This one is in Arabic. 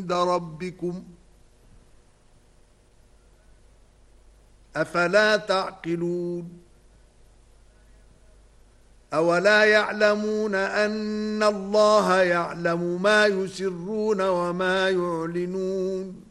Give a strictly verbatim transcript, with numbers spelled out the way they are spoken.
عند ربكم أفلا تعقلون أولا يعلمون أن الله يعلم ما يسرون وما يعلنون